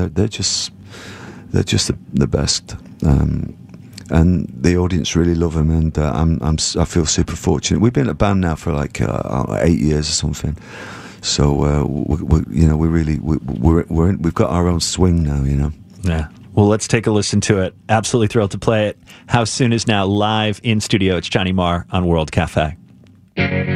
they're just the best. And the audience really love him, and I feel super fortunate. We've been a band now for like 8 years or something, so we've got our own swing now, you know. Yeah. Well, let's take a listen to it. Absolutely thrilled to play it. How Soon is now live in studio. It's Johnny Marr on World Cafe.